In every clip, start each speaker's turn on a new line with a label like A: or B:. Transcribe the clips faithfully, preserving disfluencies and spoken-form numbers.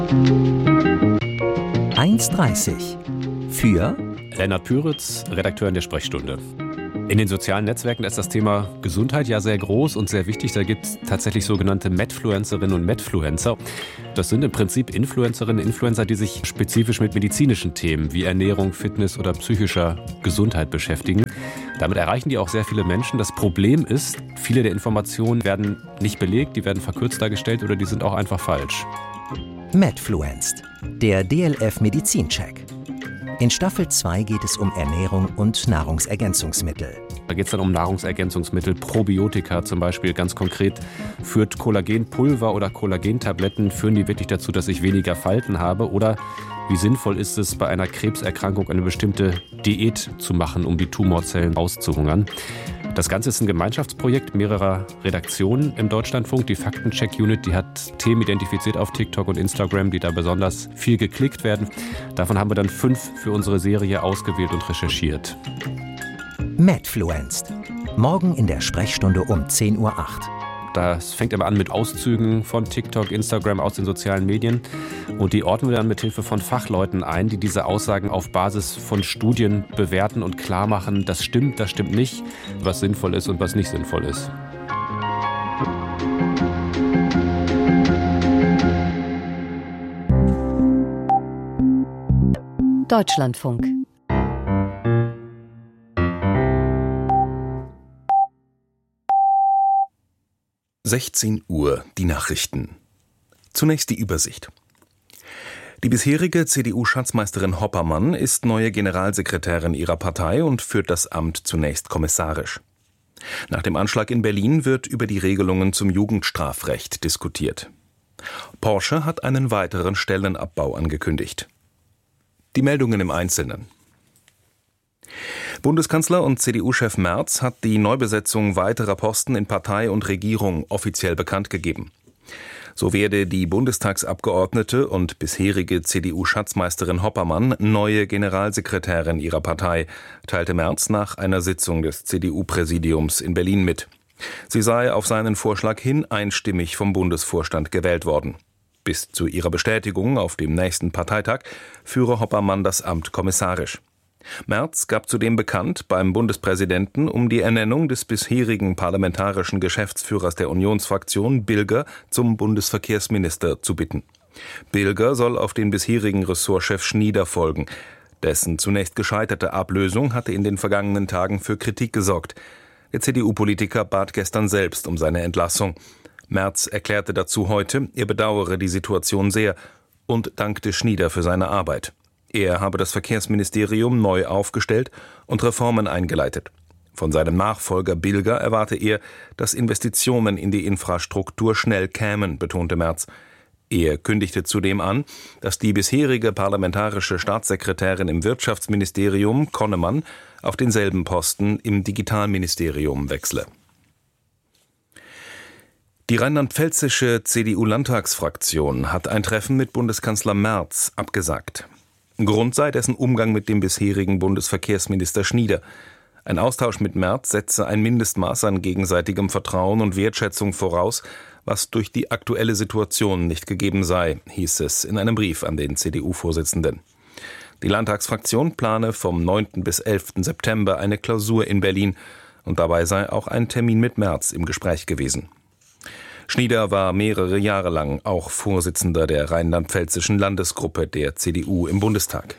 A: eins dreißig für
B: Lennart Püritz, Redakteur in der Sprechstunde. In den sozialen Netzwerken ist das Thema Gesundheit ja sehr groß und sehr wichtig. Da gibt es tatsächlich sogenannte Medfluencerinnen und Medfluencer. Das sind im Prinzip Influencerinnen und Influencer, die sich spezifisch mit medizinischen Themen wie Ernährung, Fitness oder psychischer Gesundheit beschäftigen. Damit erreichen die auch sehr viele Menschen. Das Problem ist, viele der Informationen werden nicht belegt, die werden verkürzt dargestellt oder die sind auch einfach falsch.
A: Medfluenced, der D L F Medizincheck. In Staffel zwei geht es um Ernährung und Nahrungsergänzungsmittel.
B: Da geht es dann um Nahrungsergänzungsmittel, Probiotika zum Beispiel. Ganz konkret führt Kollagenpulver oder Kollagentabletten, führen die wirklich dazu, dass ich weniger Falten habe? Oder wie sinnvoll ist es, bei einer Krebserkrankung eine bestimmte Diät zu machen, um die Tumorzellen auszuhungern? Das Ganze ist ein Gemeinschaftsprojekt mehrerer Redaktionen im Deutschlandfunk. Die Faktencheck-Unit, die hat Themen identifiziert auf TikTok und Instagram, die da besonders viel geklickt werden. Davon haben wir dann fünf für unsere Serie ausgewählt und recherchiert.
A: Medfluenced. Morgen in der Sprechstunde um zehn Uhr acht.
B: Das fängt immer an mit Auszügen von TikTok, Instagram, aus den sozialen Medien. Und die ordnen wir dann mit Hilfe von Fachleuten ein, die diese Aussagen auf Basis von Studien bewerten und klar machen, das stimmt, das stimmt nicht, was sinnvoll ist und was nicht sinnvoll ist.
C: Deutschlandfunk.
D: sechzehn Uhr, die Nachrichten. Zunächst die Übersicht. Die bisherige C D U-Schatzmeisterin Hoppermann ist neue Generalsekretärin ihrer Partei und führt das Amt zunächst kommissarisch. Nach dem Anschlag in Berlin wird über die Regelungen zum Jugendstrafrecht diskutiert. Porsche hat einen weiteren Stellenabbau angekündigt. Die Meldungen im Einzelnen. Bundeskanzler und C D U-Chef Merz hat die Neubesetzung weiterer Posten in Partei und Regierung offiziell bekannt gegeben. So werde die Bundestagsabgeordnete und bisherige C D U-Schatzmeisterin Hoppermann neue Generalsekretärin ihrer Partei, teilte Merz nach einer Sitzung des C D U-Präsidiums in Berlin mit. Sie sei auf seinen Vorschlag hin einstimmig vom Bundesvorstand gewählt worden. Bis zu ihrer Bestätigung auf dem nächsten Parteitag führe Hoppermann das Amt kommissarisch. Merz gab zudem bekannt, beim Bundespräsidenten um die Ernennung des bisherigen parlamentarischen Geschäftsführers der Unionsfraktion Bilger zum Bundesverkehrsminister zu bitten. Bilger soll auf den bisherigen Ressortchef Schnieder folgen. Dessen zunächst gescheiterte Ablösung hatte in den vergangenen Tagen für Kritik gesorgt. Der C D U-Politiker bat gestern selbst um seine Entlassung. Merz erklärte dazu heute, er bedauere die Situation sehr und dankte Schnieder für seine Arbeit. Er habe das Verkehrsministerium neu aufgestellt und Reformen eingeleitet. Von seinem Nachfolger Bilger erwarte er, dass Investitionen in die Infrastruktur schnell kämen, betonte Merz. Er kündigte zudem an, dass die bisherige parlamentarische Staatssekretärin im Wirtschaftsministerium, Konnemann, auf denselben Posten im Digitalministerium wechsle. Die rheinland-pfälzische C D U-Landtagsfraktion hat ein Treffen mit Bundeskanzler Merz abgesagt. Grund sei dessen Umgang mit dem bisherigen Bundesverkehrsminister Schnieder. Ein Austausch mit Merz setze ein Mindestmaß an gegenseitigem Vertrauen und Wertschätzung voraus, was durch die aktuelle Situation nicht gegeben sei, hieß es in einem Brief an den C D U-Vorsitzenden. Die Landtagsfraktion plane vom neunten bis elften September eine Klausur in Berlin und dabei sei auch ein Termin mit Merz im Gespräch gewesen. Schnieder war mehrere Jahre lang auch Vorsitzender der rheinland-pfälzischen Landesgruppe der C D U im Bundestag.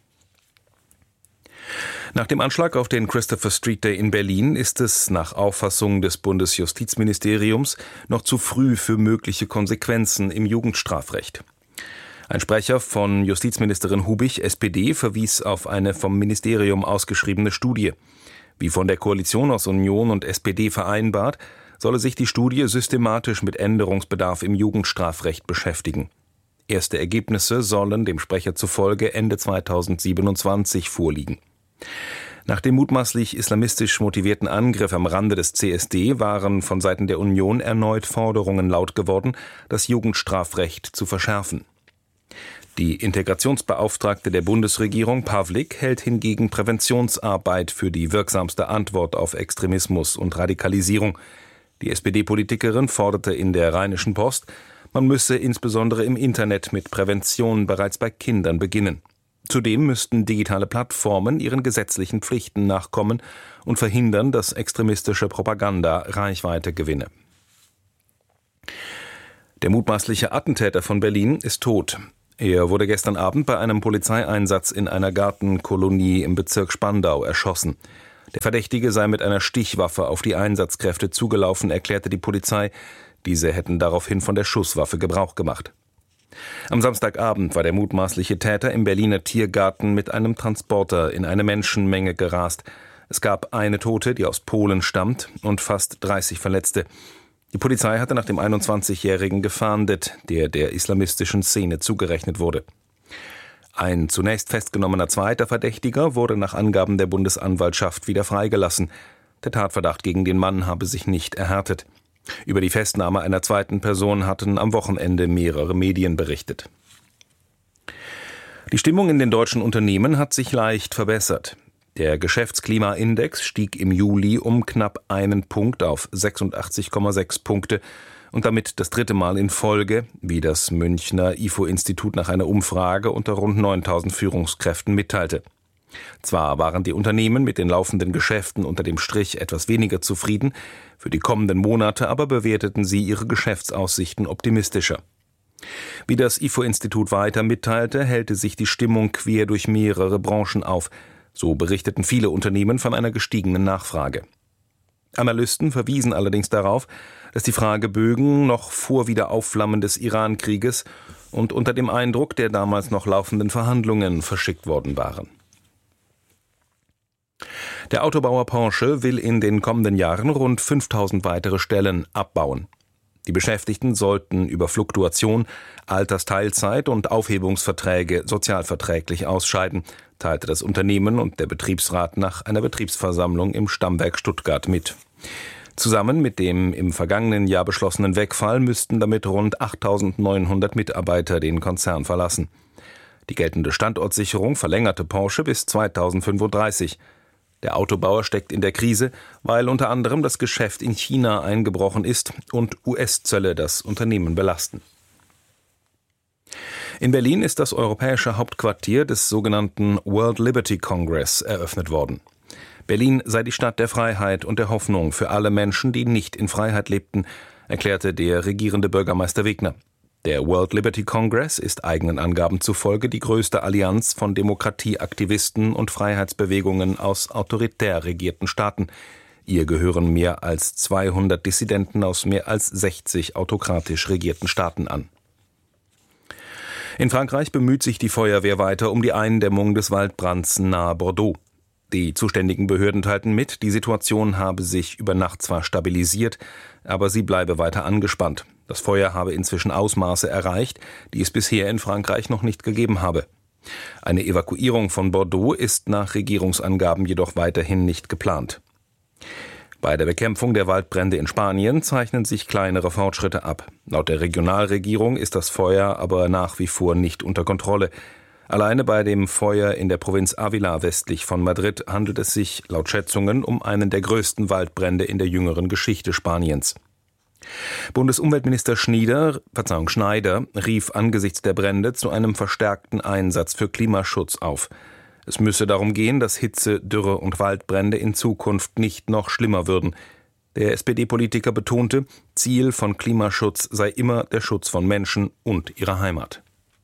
D: Nach dem Anschlag auf den Christopher Street Day in Berlin ist es nach Auffassung des Bundesjustizministeriums noch zu früh für mögliche Konsequenzen im Jugendstrafrecht. Ein Sprecher von Justizministerin Hubich, S P D, verwies auf eine vom Ministerium ausgeschriebene Studie. Wie von der Koalition aus Union und S P D vereinbart, solle sich die Studie systematisch mit Änderungsbedarf im Jugendstrafrecht beschäftigen. Erste Ergebnisse sollen dem Sprecher zufolge Ende zweitausendsiebenundzwanzig vorliegen. Nach dem mutmaßlich islamistisch motivierten Angriff am Rande des C S D waren von Seiten der Union erneut Forderungen laut geworden, das Jugendstrafrecht zu verschärfen. Die Integrationsbeauftragte der Bundesregierung, Pawlik, hält hingegen Präventionsarbeit für die wirksamste Antwort auf Extremismus und Radikalisierung. Die S P D-Politikerin forderte in der Rheinischen Post, Man müsse insbesondere im Internet mit Prävention bereits bei Kindern beginnen. Zudem müssten digitale Plattformen ihren gesetzlichen Pflichten nachkommen und verhindern, dass extremistische Propaganda Reichweite gewinne. Der mutmaßliche Attentäter von Berlin ist tot. Er wurde gestern Abend bei einem Polizeieinsatz in einer Gartenkolonie im Bezirk Spandau erschossen. Der Verdächtige sei mit einer Stichwaffe auf die Einsatzkräfte zugelaufen, erklärte die Polizei. Diese hätten daraufhin von der Schusswaffe Gebrauch gemacht. Am Samstagabend war der mutmaßliche Täter im Berliner Tiergarten mit einem Transporter in eine Menschenmenge gerast. Es gab eine Tote, die aus Polen stammt, und fast dreißig Verletzte. Die Polizei hatte nach dem einundzwanzigjährigen gefahndet, der der islamistischen Szene zugerechnet wurde. Ein zunächst festgenommener zweiter Verdächtiger wurde nach Angaben der Bundesanwaltschaft wieder freigelassen. Der Tatverdacht gegen den Mann habe sich nicht erhärtet. Über die Festnahme einer zweiten Person hatten am Wochenende mehrere Medien berichtet. Die Stimmung in den deutschen Unternehmen hat sich leicht verbessert. Der Geschäftsklimaindex stieg im Juli um knapp einen Punkt auf sechsundachtzig Komma sechs Punkte und damit das dritte Mal in Folge, wie das Münchner I F O-Institut nach einer Umfrage unter rund neuntausend Führungskräften mitteilte. Zwar waren die Unternehmen mit den laufenden Geschäften unter dem Strich etwas weniger zufrieden, für die kommenden Monate aber bewerteten sie ihre Geschäftsaussichten optimistischer. Wie das I F O-Institut weiter mitteilte, hellte sich die Stimmung quer durch mehrere Branchen auf. So berichteten viele Unternehmen von einer gestiegenen Nachfrage. Analysten verwiesen allerdings darauf, dass die Fragebögen noch vor Wiederaufflammen des Iran-Krieges und unter dem Eindruck der damals noch laufenden Verhandlungen verschickt worden waren. Der Autobauer Porsche will in den kommenden Jahren rund fünftausend weitere Stellen abbauen. Die Beschäftigten sollten über Fluktuation, Altersteilzeit und Aufhebungsverträge sozialverträglich ausscheiden, teilte das Unternehmen und der Betriebsrat nach einer Betriebsversammlung im Stammwerk Stuttgart mit. Zusammen mit dem im vergangenen Jahr beschlossenen Wegfall müssten damit rund achttausendneunhundert Mitarbeiter den Konzern verlassen. Die geltende Standortsicherung verlängerte Porsche bis zweitausendfünfunddreißig. Der Autobauer steckt in der Krise, weil unter anderem das Geschäft in China eingebrochen ist und U S-Zölle das Unternehmen belasten. In Berlin ist das europäische Hauptquartier des sogenannten World Liberty Congress eröffnet worden. Berlin sei die Stadt der Freiheit und der Hoffnung für alle Menschen, die nicht in Freiheit lebten, erklärte der regierende Bürgermeister Wegner. Der World Liberty Congress ist eigenen Angaben zufolge die größte Allianz von Demokratieaktivisten und Freiheitsbewegungen aus autoritär regierten Staaten. Ihr gehören mehr als zweihundert Dissidenten aus mehr als sechzig autokratisch regierten Staaten an. In Frankreich bemüht sich die Feuerwehr weiter um die Eindämmung des Waldbrands nahe Bordeaux. Die zuständigen Behörden teilten mit, die Situation habe sich über Nacht zwar stabilisiert, aber sie bleibe weiter angespannt. Das Feuer habe inzwischen Ausmaße erreicht, die es bisher in Frankreich noch nicht gegeben habe. Eine Evakuierung von Bordeaux ist nach Regierungsangaben jedoch weiterhin nicht geplant. Bei der Bekämpfung der Waldbrände in Spanien zeichnen sich kleinere Fortschritte ab. Laut der Regionalregierung ist das Feuer aber nach wie vor nicht unter Kontrolle. Alleine bei dem Feuer in der Provinz Ávila westlich von Madrid handelt es sich laut Schätzungen um einen der größten Waldbrände in der jüngeren Geschichte Spaniens. Bundesumweltminister Schnieder, Verzeihung, Schneider rief angesichts der Brände zu einem verstärkten Einsatz für Klimaschutz auf. Es müsse darum gehen, dass Hitze, Dürre und Waldbrände in Zukunft nicht noch schlimmer würden. Der S P D-Politiker betonte, Ziel von Klimaschutz sei immer der Schutz von Menschen und ihrer Heimat.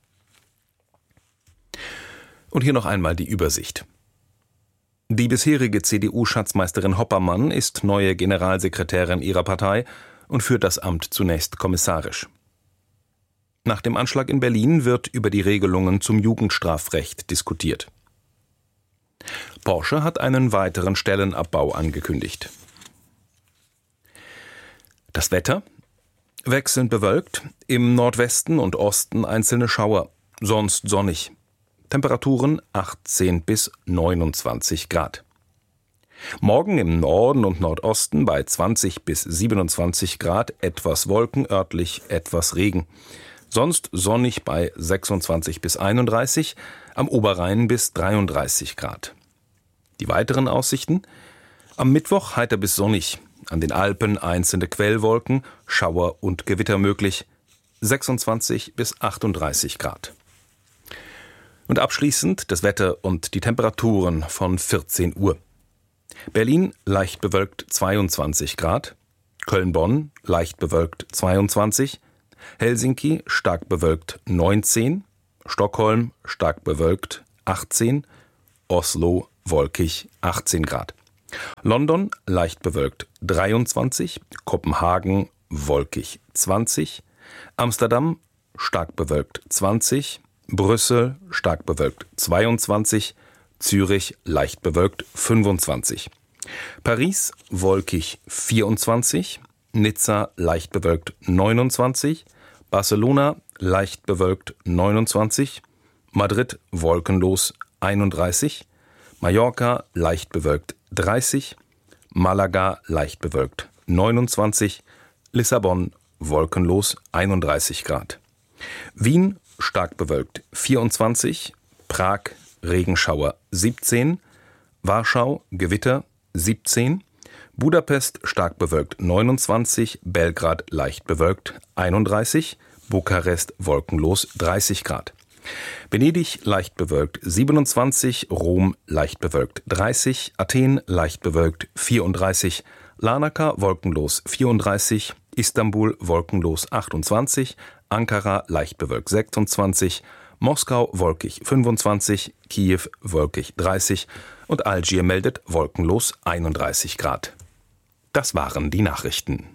D: Und hier noch einmal die Übersicht. Die bisherige C D U-Schatzmeisterin Hoppermann ist neue Generalsekretärin ihrer Partei und führt das Amt zunächst kommissarisch. Nach dem Anschlag in Berlin wird über die Regelungen zum Jugendstrafrecht diskutiert. Porsche hat einen weiteren Stellenabbau angekündigt. Das Wetter? Wechselnd bewölkt, im Nordwesten und Osten einzelne Schauer, sonst sonnig. Temperaturen achtzehn bis neunundzwanzig Grad. Morgen im Norden und Nordosten bei zwanzig bis siebenundzwanzig Grad, etwas Wolken, örtlich etwas Regen. Sonst sonnig bei sechsundzwanzig bis einunddreißig, am Oberrhein bis dreiunddreißig Grad. Die weiteren Aussichten? Am Mittwoch heiter bis sonnig, an den Alpen einzelne Quellwolken, Schauer und Gewitter möglich. sechsundzwanzig bis achtunddreißig Grad. Und abschließend das Wetter und die Temperaturen von vierzehn Uhr. Berlin leicht bewölkt zweiundzwanzig Grad, Köln-Bonn leicht bewölkt zweiundzwanzig, Helsinki stark bewölkt neunzehn, Stockholm stark bewölkt achtzehn, Oslo wolkig achtzehn Grad. London leicht bewölkt dreiundzwanzig, Kopenhagen wolkig zwanzig, Amsterdam stark bewölkt zwanzig, Brüssel stark bewölkt zweiundzwanzig, Zürich leicht bewölkt fünfundzwanzig. Paris wolkig vierundzwanzig, Nizza leicht bewölkt neunundzwanzig, Barcelona leicht bewölkt neunundzwanzig, Madrid wolkenlos einunddreißig, Mallorca leicht bewölkt dreißig, Malaga leicht bewölkt neunundzwanzig, Lissabon wolkenlos einunddreißig Grad. Wien stark bewölkt vierundzwanzig, Prag Regenschauer siebzehn, Warschau Gewitter siebzehn, Budapest stark bewölkt neunundzwanzig, Belgrad leicht bewölkt einunddreißig, Bukarest wolkenlos dreißig Grad. Venedig leicht bewölkt siebenundzwanzig, Rom leicht bewölkt dreißig, Athen leicht bewölkt vierunddreißig, Larnaca wolkenlos vierunddreißig, Istanbul wolkenlos achtundzwanzig, Ankara leicht bewölkt sechsundzwanzig, Moskau wolkig fünfundzwanzig, Kiew wolkig dreißig und Algier meldet wolkenlos einunddreißig Grad. Das waren die Nachrichten.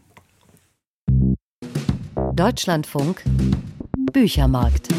C: Deutschlandfunk Büchermarkt.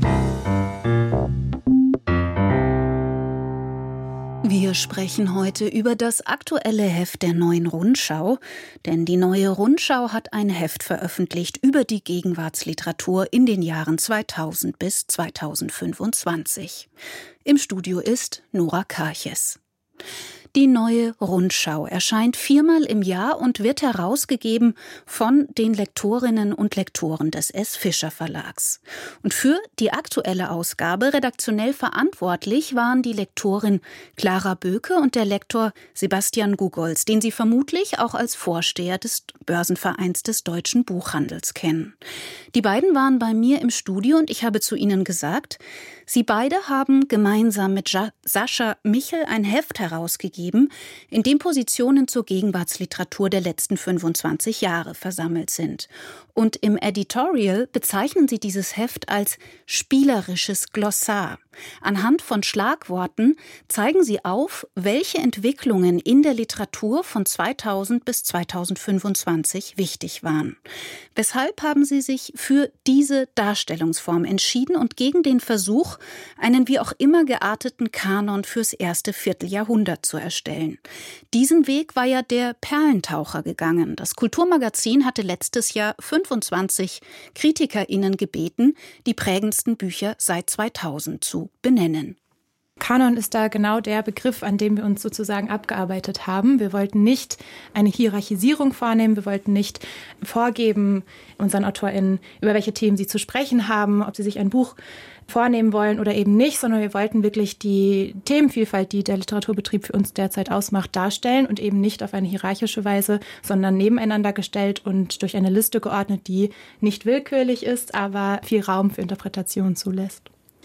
E: Wir sprechen heute über das aktuelle Heft der Neuen Rundschau, denn die Neue Rundschau hat ein Heft veröffentlicht über die Gegenwartsliteratur in den Jahren zweitausend bis zweitausendfünfundzwanzig. Im Studio ist Nora Karches. Die Neue Rundschau erscheint viermal im Jahr und wird herausgegeben von den Lektorinnen und Lektoren des S. Fischer Verlags. Und für die aktuelle Ausgabe redaktionell verantwortlich waren die Lektorin Clara Böke und der Lektor Sebastian Gugolz, den Sie vermutlich auch als Vorsteher des Börsenvereins des deutschen Buchhandels kennen. Die beiden waren bei mir im Studio und ich habe zu ihnen gesagt, sie beide haben gemeinsam mit ja- Sascha Michel ein Heft herausgegeben, in dem Positionen zur Gegenwartsliteratur der letzten fünfundzwanzig Jahre versammelt sind. Und im Editorial bezeichnen sie dieses Heft als spielerisches Glossar. Anhand von Schlagworten zeigen sie auf, welche Entwicklungen in der Literatur von zweitausend bis zweitausendfünfundzwanzig wichtig waren. Weshalb haben sie sich für diese Darstellungsform entschieden und gegen den Versuch, einen wie auch immer gearteten Kanon fürs erste Vierteljahrhundert zu erstellen? Diesen Weg war ja der Perlentaucher gegangen. Das Kulturmagazin hatte letztes Jahr fünfundzwanzig KritikerInnen gebeten, die prägendsten Bücher seit zweitausend zu benennen.
F: Kanon ist da genau der Begriff, an dem wir uns sozusagen abgearbeitet haben. Wir wollten nicht eine Hierarchisierung vornehmen, wir wollten nicht vorgeben unseren AutorInnen, über welche Themen sie zu sprechen haben, ob sie sich ein Buch vornehmen wollen oder eben nicht, sondern wir wollten wirklich die Themenvielfalt, die der Literaturbetrieb für uns derzeit ausmacht, darstellen und eben nicht auf eine hierarchische Weise, sondern nebeneinander gestellt und durch eine Liste geordnet, die nicht willkürlich ist, aber viel Raum für Interpretation zulässt.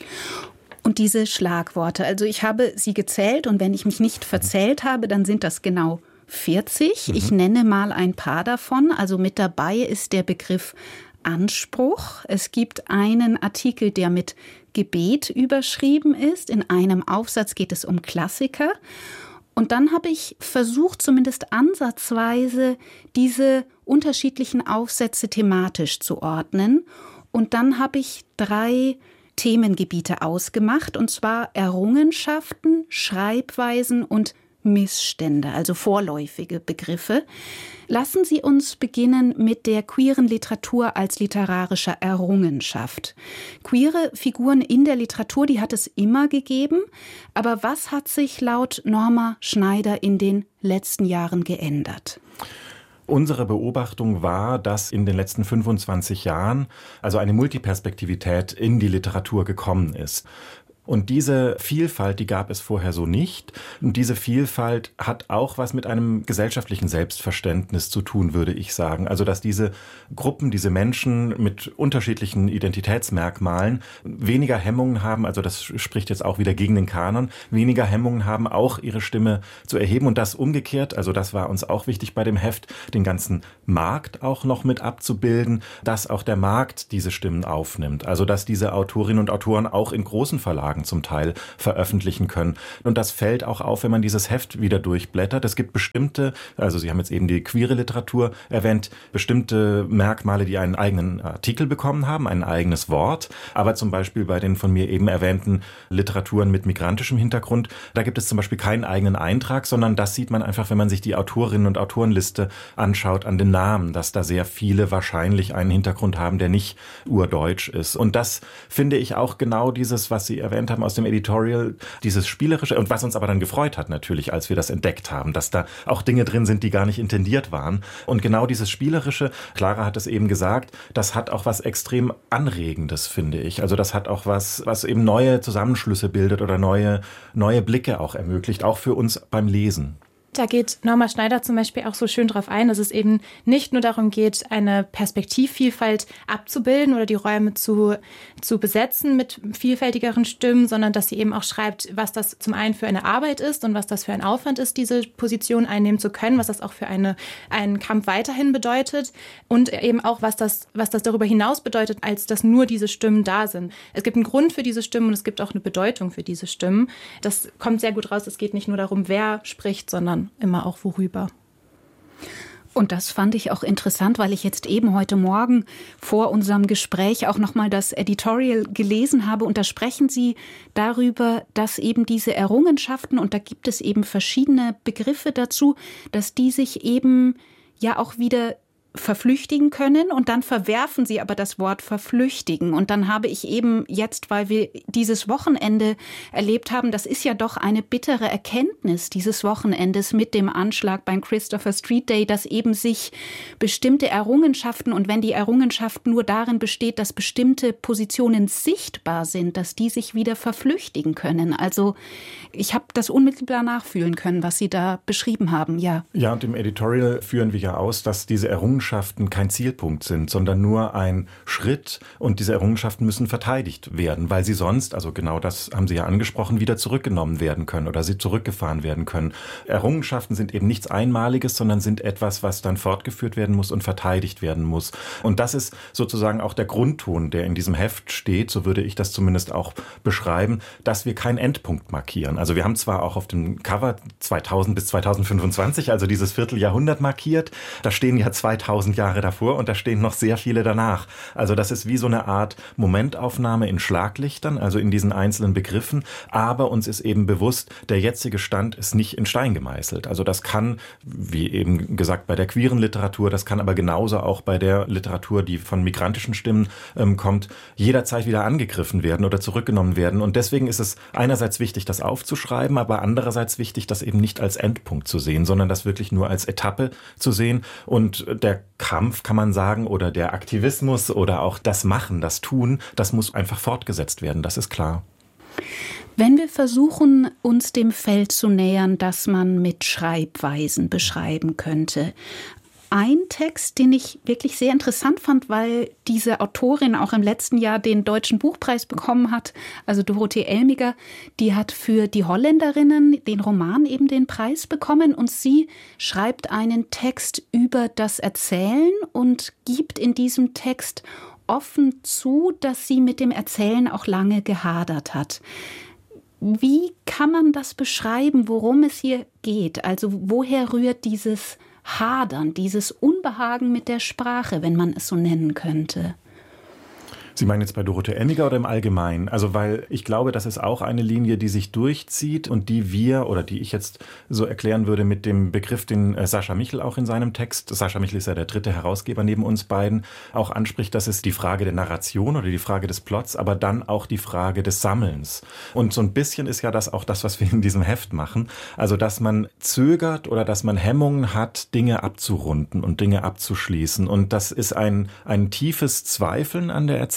E: Und diese Schlagworte, also ich habe sie gezählt und wenn ich mich nicht verzählt habe, dann sind das genau vierzig. Mhm. Ich nenne mal ein paar davon. Also mit dabei ist der Begriff Anspruch. Es gibt einen Artikel, der mit Gebet überschrieben ist. In einem Aufsatz geht es um Klassiker. Und dann habe ich versucht, zumindest ansatzweise diese unterschiedlichen Aufsätze thematisch zu ordnen. Und dann habe ich drei Themengebiete ausgemacht, und zwar Errungenschaften, Schreibweisen und Missstände, also vorläufige Begriffe. Lassen Sie uns beginnen mit der queeren Literatur als literarischer Errungenschaft. Queere Figuren in der Literatur, die hat es immer gegeben. Aber was hat sich laut Norma Schneider in den letzten Jahren geändert?
G: Unsere Beobachtung war, dass in den letzten fünfundzwanzig Jahren also eine Multiperspektivität in die Literatur gekommen ist. Und diese Vielfalt, die gab es vorher so nicht. Und diese Vielfalt hat auch was mit einem gesellschaftlichen Selbstverständnis zu tun, würde ich sagen. Also, dass diese Gruppen, diese Menschen mit unterschiedlichen Identitätsmerkmalen weniger Hemmungen haben, also das spricht jetzt auch wieder gegen den Kanon, weniger Hemmungen haben, auch ihre Stimme zu erheben. Und das umgekehrt, also das war uns auch wichtig bei dem Heft, den ganzen Markt auch noch mit abzubilden, dass auch der Markt diese Stimmen aufnimmt. Also, dass diese Autorinnen und Autoren auch in großen Verlagen zum Teil veröffentlichen können. Und das fällt auch auf, wenn man dieses Heft wieder durchblättert. Es gibt bestimmte, also Sie haben jetzt eben die queere Literatur erwähnt, bestimmte Merkmale, die einen eigenen Artikel bekommen haben, ein eigenes Wort. Aber zum Beispiel bei den von mir eben erwähnten Literaturen mit migrantischem Hintergrund, da gibt es zum Beispiel keinen eigenen Eintrag, sondern das sieht man einfach, wenn man sich die Autorinnen- und Autorenliste anschaut, an den Namen, dass da sehr viele wahrscheinlich einen Hintergrund haben, der nicht urdeutsch ist. Und das finde ich auch genau dieses, was Sie erwähnt haben aus dem Editorial, dieses Spielerische, und was uns aber dann gefreut hat natürlich, als wir das entdeckt haben, dass da auch Dinge drin sind, die gar nicht intendiert waren. Und genau dieses Spielerische, Clara hat es eben gesagt, das hat auch was extrem Anregendes, finde ich. Also das hat auch was, was eben neue Zusammenschlüsse bildet oder neue, neue Blicke auch ermöglicht, auch für uns beim Lesen.
F: Da geht Norma Schneider zum Beispiel auch so schön drauf ein, dass es eben nicht nur darum geht, eine Perspektivvielfalt abzubilden oder die Räume zu, zu besetzen mit vielfältigeren Stimmen, sondern dass sie eben auch schreibt, was das zum einen für eine Arbeit ist und was das für ein Aufwand ist, diese Position einnehmen zu können, was das auch für eine, einen Kampf weiterhin bedeutet und eben auch, was das, was das darüber hinaus bedeutet, als dass nur diese Stimmen da sind. Es gibt einen Grund für diese Stimmen und es gibt auch eine Bedeutung für diese Stimmen. Das kommt sehr gut raus. Es geht nicht nur darum, wer spricht, sondern immer auch worüber.
E: Und das fand ich auch interessant, weil ich jetzt eben heute Morgen vor unserem Gespräch auch nochmal das Editorial gelesen habe. Und da sprechen Sie darüber, dass eben diese Errungenschaften, und da gibt es eben verschiedene Begriffe dazu, dass die sich eben ja auch wieder verflüchtigen können, und dann verwerfen sie aber das Wort verflüchtigen. Und dann habe ich eben jetzt, weil wir dieses Wochenende erlebt haben, das ist ja doch eine bittere Erkenntnis dieses Wochenendes mit dem Anschlag beim Christopher Street Day, dass eben sich bestimmte Errungenschaften, und wenn die Errungenschaft nur darin besteht, dass bestimmte Positionen sichtbar sind, dass die sich wieder verflüchtigen können. Also ich habe das unmittelbar nachfühlen können, was Sie da beschrieben haben, ja.
G: Ja, und im Editorial führen wir ja aus, dass diese Errungenschaften kein Zielpunkt sind, sondern nur ein Schritt, und diese Errungenschaften müssen verteidigt werden, weil sie sonst, also genau das haben Sie ja angesprochen, wieder zurückgenommen werden können oder sie zurückgefahren werden können. Errungenschaften sind eben nichts Einmaliges, sondern sind etwas, was dann fortgeführt werden muss und verteidigt werden muss. Und das ist sozusagen auch der Grundton, der in diesem Heft steht, so würde ich das zumindest auch beschreiben, dass wir keinen Endpunkt markieren. Also wir haben zwar auch auf dem Cover zweitausend bis zweitausendfünfundzwanzig, also dieses Vierteljahrhundert markiert, da stehen ja zweitausend Jahre davor und da stehen noch sehr viele danach. Also das ist wie so eine Art Momentaufnahme in Schlaglichtern, also in diesen einzelnen Begriffen, aber uns ist eben bewusst, der jetzige Stand ist nicht in Stein gemeißelt. Also das kann, wie eben gesagt, bei der queeren Literatur, das kann aber genauso auch bei der Literatur, die von migrantischen Stimmen ähm, kommt, jederzeit wieder angegriffen werden oder zurückgenommen werden. Und deswegen ist es einerseits wichtig, das aufzuschreiben, aber andererseits wichtig, das eben nicht als Endpunkt zu sehen, sondern das wirklich nur als Etappe zu sehen. Und der Kampf, kann man sagen, oder der Aktivismus oder auch das Machen, das Tun, das muss einfach fortgesetzt werden, das ist klar.
E: Wenn wir versuchen, uns dem Feld zu nähern, das man mit Schreibweisen beschreiben könnte. Ein Text, den ich wirklich sehr interessant fand, weil diese Autorin auch im letzten Jahr den Deutschen Buchpreis bekommen hat, also Dorothee Elmiger, die hat für die Holländerinnen den Roman eben den Preis bekommen, und sie schreibt einen Text über das Erzählen und gibt in diesem Text offen zu, dass sie mit dem Erzählen auch lange gehadert hat. Wie kann man das beschreiben, worum es hier geht? Also woher rührt dieses Hadern, dieses Unbehagen mit der Sprache, wenn man es so nennen könnte?
G: Sie meinen jetzt bei Dorothee Elmiger oder im Allgemeinen? Also weil ich glaube, das ist auch eine Linie, die sich durchzieht und die wir, oder die ich jetzt so erklären würde mit dem Begriff, den Sascha Michel auch in seinem Text, Sascha Michel ist ja der dritte Herausgeber neben uns beiden, auch anspricht, das ist die Frage der Narration oder die Frage des Plots, aber dann auch die Frage des Sammelns. Und so ein bisschen ist ja das auch das, was wir in diesem Heft machen. Also dass man zögert oder dass man Hemmungen hat, Dinge abzurunden und Dinge abzuschließen. Und das ist ein, ein tiefes Zweifeln an der Erzählung,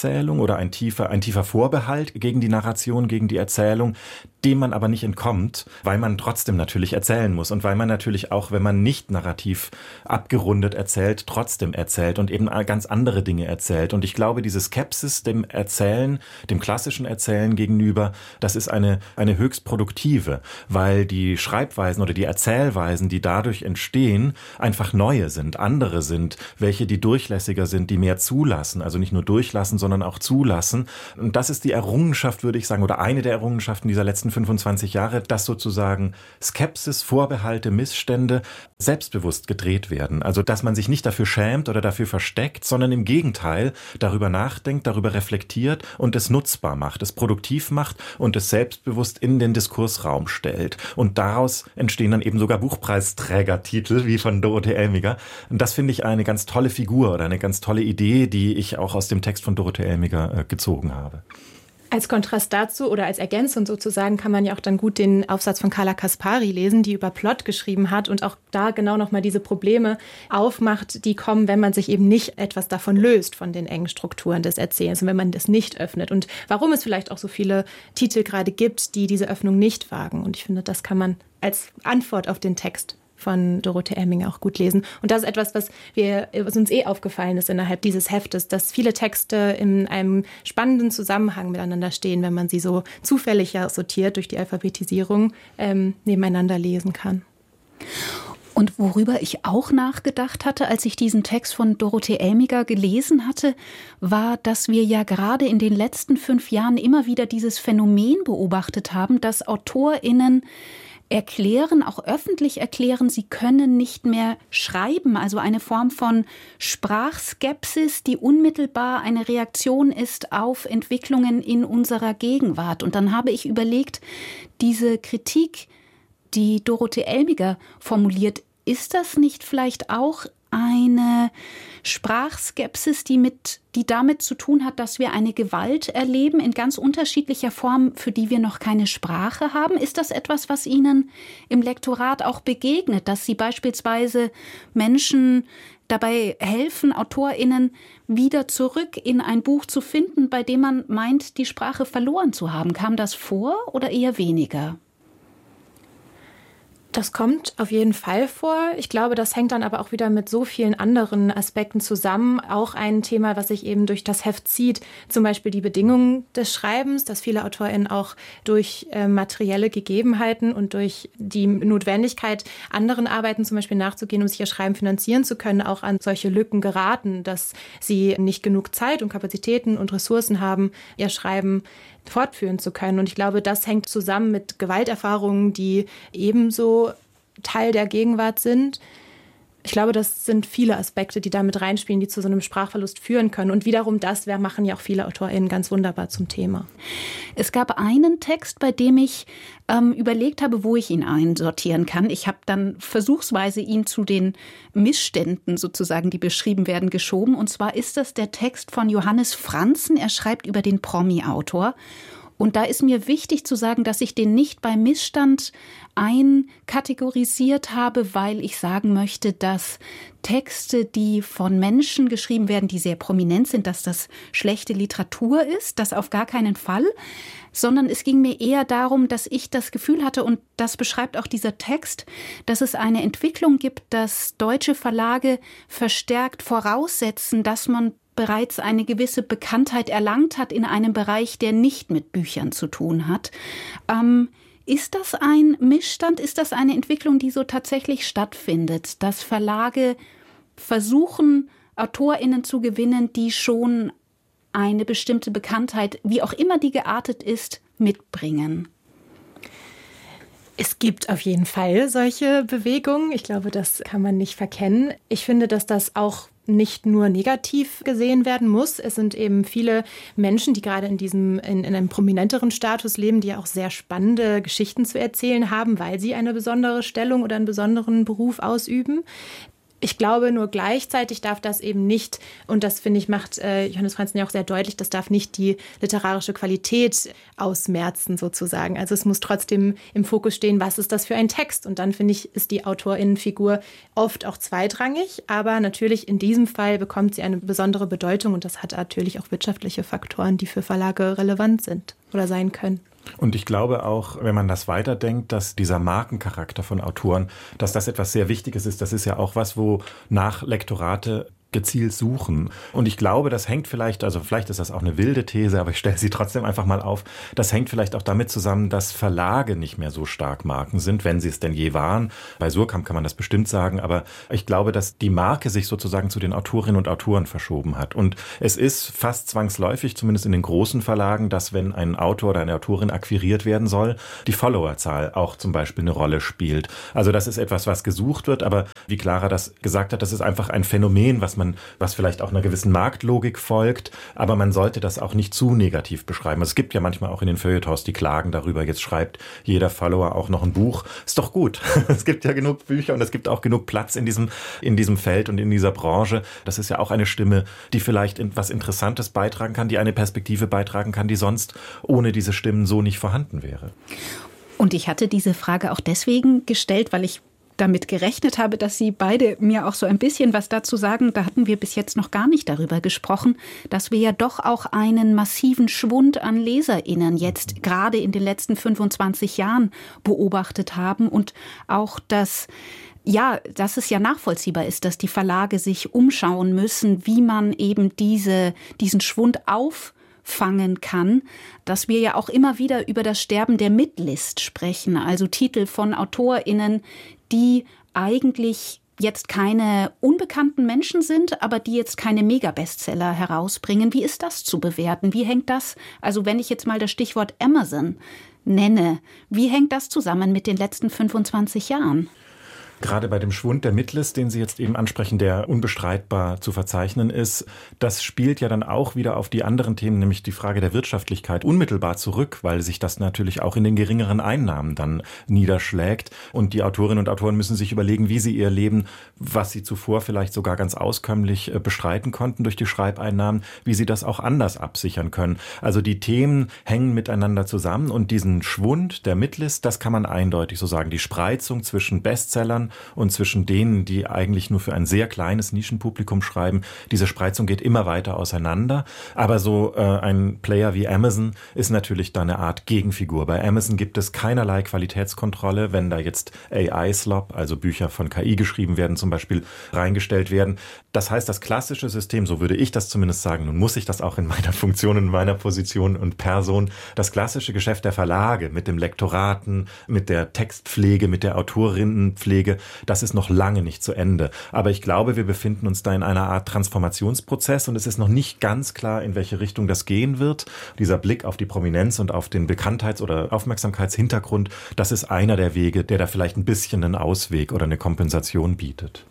G: Erzählung oder ein tiefer, ein tiefer Vorbehalt gegen die Narration, gegen die Erzählung, dem man aber nicht entkommt, weil man trotzdem natürlich erzählen muss und weil man natürlich auch, wenn man nicht narrativ abgerundet erzählt, trotzdem erzählt und eben ganz andere Dinge erzählt. Und ich glaube, diese Skepsis dem Erzählen, dem klassischen Erzählen gegenüber, das ist eine, eine höchst produktive, weil die Schreibweisen oder die Erzählweisen, die dadurch entstehen, einfach neue sind, andere sind, welche die durchlässiger sind, die mehr zulassen, also nicht nur durchlassen, sondern auch zulassen. Und das ist die Errungenschaft, würde ich sagen, oder eine der Errungenschaften dieser letzten fünfundzwanzig Jahre, dass sozusagen Skepsis, Vorbehalte, Missstände selbstbewusst gedreht werden. Also dass man sich nicht dafür schämt oder dafür versteckt, sondern im Gegenteil darüber nachdenkt, darüber reflektiert und es nutzbar macht, es produktiv macht und es selbstbewusst in den Diskursraum stellt. Und daraus entstehen dann eben sogar Buchpreisträgertitel wie von Dorothee Elmiger. Und das finde ich eine ganz tolle Figur oder eine ganz tolle Idee, die ich auch aus dem Text von Dorothee Elmiger äh, gezogen habe.
F: Als Kontrast dazu oder als Ergänzung sozusagen kann man ja auch dann gut den Aufsatz von Carla Kaspari lesen, die über Plot geschrieben hat und auch da genau nochmal diese Probleme aufmacht, die kommen, wenn man sich eben nicht etwas davon löst, von den engen Strukturen des Erzählens und wenn man das nicht öffnet. Und warum es vielleicht auch so viele Titel gerade gibt, die diese Öffnung nicht wagen. Und ich finde, das kann man als Antwort auf den Text von Dorothee Elmiger auch gut lesen. Und das ist etwas, was, wir, was uns eh aufgefallen ist innerhalb dieses Heftes, dass viele Texte in einem spannenden Zusammenhang miteinander stehen, wenn man sie so zufällig ja sortiert durch die Alphabetisierung ähm, nebeneinander lesen kann.
E: Und worüber ich auch nachgedacht hatte, als ich diesen Text von Dorothee Elmiger gelesen hatte, war, dass wir ja gerade in den letzten fünf Jahren immer wieder dieses Phänomen beobachtet haben, dass AutorInnen erklären, auch öffentlich erklären, sie können nicht mehr schreiben. Also eine Form von Sprachskepsis, die unmittelbar eine Reaktion ist auf Entwicklungen in unserer Gegenwart. Und dann habe ich überlegt, diese Kritik, die Dorothee Elmiger formuliert, ist das nicht vielleicht auch eine Sprachskepsis, die mit, die damit zu tun hat, dass wir eine Gewalt erleben in ganz unterschiedlicher Form, für die wir noch keine Sprache haben? Ist das etwas, was Ihnen im Lektorat auch begegnet, dass Sie beispielsweise Menschen dabei helfen, AutorInnen wieder zurück in ein Buch zu finden, bei dem man meint, die Sprache verloren zu haben? Kam das vor oder eher weniger?
F: Das kommt auf jeden Fall vor. Ich glaube, das hängt dann aber auch wieder mit so vielen anderen Aspekten zusammen. Auch ein Thema, was sich eben durch das Heft zieht, zum Beispiel die Bedingungen des Schreibens, dass viele AutorInnen auch durch äh, materielle Gegebenheiten und durch die Notwendigkeit, anderen Arbeiten zum Beispiel nachzugehen, um sich ihr Schreiben finanzieren zu können, auch an solche Lücken geraten, dass sie nicht genug Zeit und Kapazitäten und Ressourcen haben, ihr Schreiben fortführen zu können. Und ich glaube, das hängt zusammen mit Gewalterfahrungen, die ebenso Teil der Gegenwart sind. Ich glaube, das sind viele Aspekte, die damit reinspielen, die zu so einem Sprachverlust führen können. Und wiederum das machen ja auch viele AutorInnen ganz wunderbar zum Thema.
E: Es gab einen Text, bei dem ich ähm, überlegt habe, wo ich ihn einsortieren kann. Ich habe dann versuchsweise ihn zu den Missständen sozusagen, die beschrieben werden, geschoben. Und zwar ist das der Text von Johannes Franzen. Er schreibt über den Promi-Autor. Und da ist mir wichtig zu sagen, dass ich den nicht bei Missstand einkategorisiert habe, weil ich sagen möchte, dass Texte, die von Menschen geschrieben werden, die sehr prominent sind, dass das schlechte Literatur ist, das auf gar keinen Fall, sondern es ging mir eher darum, dass ich das Gefühl hatte, und das beschreibt auch dieser Text, dass es eine Entwicklung gibt, dass deutsche Verlage verstärkt voraussetzen, dass man bereits eine gewisse Bekanntheit erlangt hat in einem Bereich, der nicht mit Büchern zu tun hat. Ähm, ist das ein Missstand? Ist das eine Entwicklung, die so tatsächlich stattfindet, dass Verlage versuchen, AutorInnen zu gewinnen, die schon eine bestimmte Bekanntheit, wie auch immer die geartet ist, mitbringen?
F: Es gibt auf jeden Fall solche Bewegungen. Ich glaube, das kann man nicht verkennen. Ich finde, dass das auch nicht nur negativ gesehen werden muss. Es sind eben viele Menschen, die gerade in diesem, in, in einem prominenteren Status leben, die ja auch sehr spannende Geschichten zu erzählen haben, weil sie eine besondere Stellung oder einen besonderen Beruf ausüben. Ich glaube, nur gleichzeitig darf das eben nicht, und das finde ich, macht äh, Johannes Franzen ja auch sehr deutlich, das darf nicht die literarische Qualität ausmerzen sozusagen. Also es muss trotzdem im Fokus stehen, was ist das für ein Text? Und dann finde ich, ist die AutorInnenfigur oft auch zweitrangig, aber natürlich in diesem Fall bekommt sie eine besondere Bedeutung und das hat natürlich auch wirtschaftliche Faktoren, die für Verlage relevant sind oder sein können.
G: Und ich glaube auch, wenn man das weiterdenkt, dass dieser Markencharakter von Autoren, dass das etwas sehr Wichtiges ist. Das ist ja auch was, wo nach Lektorate gezielt suchen. Und ich glaube, das hängt vielleicht, also vielleicht ist das auch eine wilde These, aber ich stelle sie trotzdem einfach mal auf, das hängt vielleicht auch damit zusammen, dass Verlage nicht mehr so stark Marken sind, wenn sie es denn je waren. Bei Suhrkamp kann man das bestimmt sagen, aber ich glaube, dass die Marke sich sozusagen zu den Autorinnen und Autoren verschoben hat. Und es ist fast zwangsläufig, zumindest in den großen Verlagen, dass wenn ein Autor oder eine Autorin akquiriert werden soll, die Followerzahl auch zum Beispiel eine Rolle spielt. Also das ist etwas, was gesucht wird, aber wie Clara das gesagt hat, das ist einfach ein Phänomen, was man was vielleicht auch einer gewissen Marktlogik folgt, aber man sollte das auch nicht zu negativ beschreiben. Es gibt ja manchmal auch in den Feuilletons die Klagen darüber, jetzt schreibt jeder Follower auch noch ein Buch. Ist doch gut. Es gibt ja genug Bücher und es gibt auch genug Platz in diesem, in diesem Feld und in dieser Branche. Das ist ja auch eine Stimme, die vielleicht etwas Interessantes beitragen kann, die eine Perspektive beitragen kann, die sonst ohne diese Stimmen so nicht vorhanden wäre.
E: Und ich hatte diese Frage auch deswegen gestellt, weil ich damit gerechnet habe, dass Sie beide mir auch so ein bisschen was dazu sagen. Da hatten wir bis jetzt noch gar nicht darüber gesprochen, dass wir ja doch auch einen massiven Schwund an LeserInnen jetzt gerade in den letzten fünfundzwanzig Jahren beobachtet haben und auch, dass ja, dass es ja nachvollziehbar ist, dass die Verlage sich umschauen müssen, wie man eben diese, diesen Schwund auf fangen kann, dass wir ja auch immer wieder über das Sterben der Midlist sprechen, also Titel von AutorInnen, die eigentlich jetzt keine unbekannten Menschen sind, aber die jetzt keine Mega-Bestseller herausbringen. Wie ist das zu bewerten? Wie hängt das, also wenn ich jetzt mal das Stichwort Amazon nenne, wie hängt das zusammen mit den letzten fünfundzwanzig Jahren?
G: Gerade bei dem Schwund der Midlist, den Sie jetzt eben ansprechen, der unbestreitbar zu verzeichnen ist, das spielt ja dann auch wieder auf die anderen Themen, nämlich die Frage der Wirtschaftlichkeit, unmittelbar zurück, weil sich das natürlich auch in den geringeren Einnahmen dann niederschlägt. Und die Autorinnen und Autoren müssen sich überlegen, wie sie ihr Leben, was sie zuvor vielleicht sogar ganz auskömmlich bestreiten konnten durch die Schreibeinnahmen, wie sie das auch anders absichern können. Also die Themen hängen miteinander zusammen und diesen Schwund der Midlist, das kann man eindeutig so sagen. Die Spreizung zwischen Bestsellern und zwischen denen, die eigentlich nur für ein sehr kleines Nischenpublikum schreiben, diese Spreizung geht immer weiter auseinander. Aber so äh, ein Player wie Amazon ist natürlich da eine Art Gegenfigur. Bei Amazon gibt es keinerlei Qualitätskontrolle, wenn da jetzt A I-Slop, also Bücher von K I geschrieben werden, zum Beispiel reingestellt werden. Das heißt, das klassische System, so würde ich das zumindest sagen, nun muss ich das auch in meiner Funktion, in meiner Position und Person, das klassische Geschäft der Verlage mit dem Lektoraten, mit der Textpflege, mit der Autorinnenpflege, das ist noch lange nicht zu Ende. Aber ich glaube, wir befinden uns da in einer Art Transformationsprozess und es ist noch nicht ganz klar, in welche Richtung das gehen wird. Dieser Blick auf die Prominenz und auf den Bekanntheits- oder Aufmerksamkeitshintergrund, das ist einer der Wege, der da vielleicht ein bisschen einen Ausweg oder eine Kompensation bietet.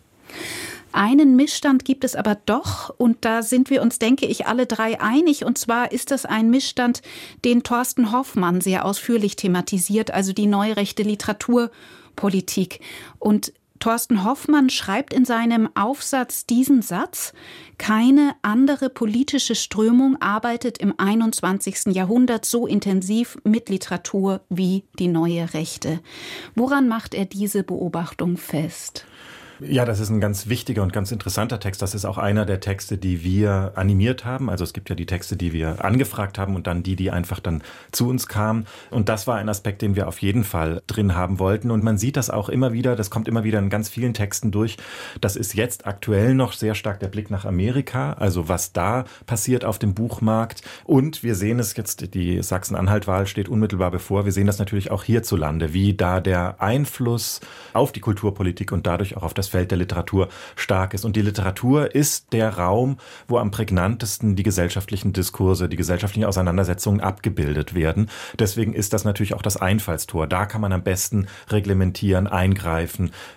E: Einen Missstand gibt es aber doch und da sind wir uns, denke ich, alle drei einig. Und zwar ist das ein Missstand, den Thorsten Hoffmann sehr ausführlich thematisiert, also die neurechte Literaturpolitik. Und Thorsten Hoffmann schreibt in seinem Aufsatz diesen Satz: Keine andere politische Strömung arbeitet im einundzwanzigsten Jahrhundert so intensiv mit Literatur wie die neue Rechte. Woran macht er diese Beobachtung fest?
G: Ja, das ist ein ganz wichtiger und ganz interessanter Text. Das ist auch einer der Texte, die wir animiert haben. Also es gibt ja die Texte, die wir angefragt haben und dann die, die einfach dann zu uns kamen. Und das war ein Aspekt, den wir auf jeden Fall drin haben wollten. Und man sieht das auch immer wieder, das kommt immer wieder in ganz vielen Texten durch. Das ist jetzt aktuell noch sehr stark der Blick nach Amerika, also was da passiert auf dem Buchmarkt. Und wir sehen es jetzt, die Sachsen-Anhalt-Wahl steht unmittelbar bevor. Wir sehen das natürlich auch hierzulande, wie da der Einfluss auf die Kulturpolitik und dadurch auch auf das Feld der Literatur stark ist. Und die Literatur ist der Raum, wo am prägnantesten die gesellschaftlichen Diskurse, die gesellschaftlichen Auseinandersetzungen abgebildet werden. Deswegen ist das natürlich auch das Einfallstor. Da kann man am besten reglementieren, eingreifen,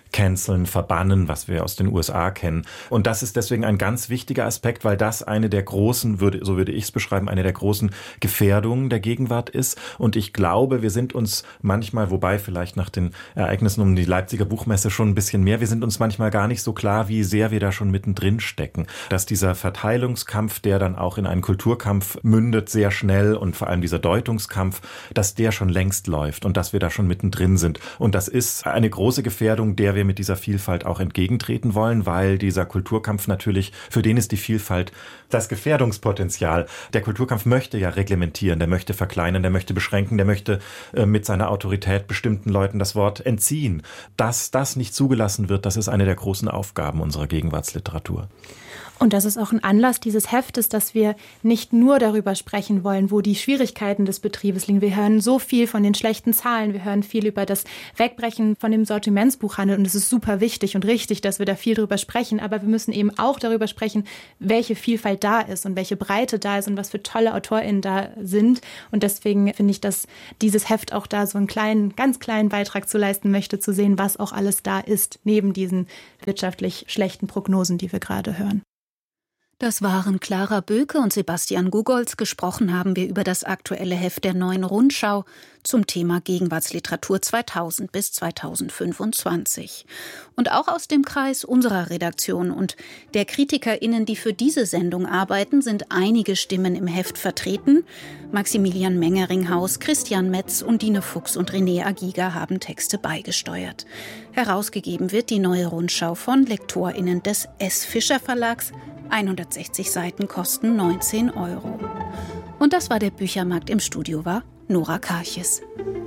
G: canceln, verbannen, was wir aus den U S A kennen. Und das ist deswegen ein ganz wichtiger Aspekt, weil das eine der großen, würde, so würde ich es beschreiben, eine der großen Gefährdungen der Gegenwart ist. Und ich glaube, wir sind uns manchmal, wobei vielleicht nach den Ereignissen um die Leipziger Buchmesse schon ein bisschen mehr, wir sind uns manchmal gar nicht so klar, wie sehr wir da schon mittendrin stecken. Dass dieser Verteilungskampf, der dann auch in einen Kulturkampf mündet, sehr schnell und vor allem dieser Deutungskampf, dass der schon längst läuft und dass wir da schon mittendrin sind. Und das ist eine große Gefährdung, der wir mit dieser Vielfalt auch entgegentreten wollen, weil dieser Kulturkampf natürlich, für den ist die Vielfalt das Gefährdungspotenzial. Der Kulturkampf möchte ja reglementieren, der möchte verkleinern, der möchte beschränken, der möchte äh, mit seiner Autorität bestimmten Leuten das Wort entziehen. Dass das nicht zugelassen wird, das ist eine der großen Aufgaben unserer Gegenwartsliteratur.
F: Und das ist auch ein Anlass dieses Heftes, dass wir nicht nur darüber sprechen wollen, wo die Schwierigkeiten des Betriebes liegen. Wir hören so viel von den schlechten Zahlen, wir hören viel über das Wegbrechen von dem Sortimentsbuchhandel und es ist super wichtig und richtig, dass wir da viel drüber sprechen. Aber wir müssen eben auch darüber sprechen, welche Vielfalt da ist und welche Breite da ist und was für tolle AutorInnen da sind. Und deswegen finde ich, dass dieses Heft auch da so einen kleinen, ganz kleinen Beitrag zu leisten möchte, zu sehen, was auch alles da ist, neben diesen wirtschaftlich schlechten Prognosen, die wir gerade hören.
E: Das waren Clara Böke und Sebastian Gugolz. Gesprochen haben wir über das aktuelle Heft der Neuen Rundschau zum Thema Gegenwartsliteratur zweitausend bis zweitausendfünfundzwanzig. Und auch aus dem Kreis unserer Redaktion und der KritikerInnen, die für diese Sendung arbeiten, sind einige Stimmen im Heft vertreten. Maximilian Mengeringhaus, Christian Metz, Undine Fuchs und René Agiga haben Texte beigesteuert. Herausgegeben wird die Neue Rundschau von LektorInnen des S. Fischer Verlags. hundertsechzig Seiten kosten neunzehn Euro. Und das war der Büchermarkt. Im Studio war Nora Karches.